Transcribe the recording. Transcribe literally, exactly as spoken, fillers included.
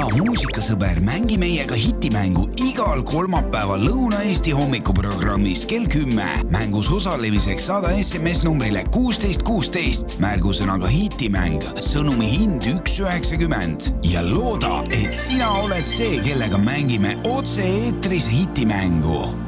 hea muusikasõber, mängi meiega hitimängu igal kolmapäeval Lõuna-Eesti hommikuprogrammis kell kümme. Mängus osalemiseks saada S M S numbrile kuusteist kuusteist. Märgusõnaga hitimäng, sõnumi hind üks üheksakümmend ja looda, et sina oled see, kellega mängime otse eetris hitimängu.